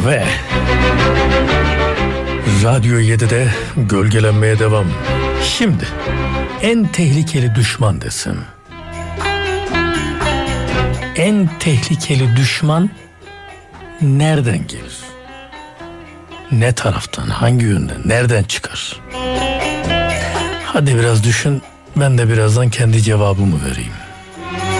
Ve Radyo 7'de gölgelenmeye devam. Şimdi en tehlikeli düşman desem. En tehlikeli düşman nereden gelir? Ne taraftan, hangi yönden, nereden çıkar? Hadi biraz düşün, ben de birazdan kendi cevabımı vereyim.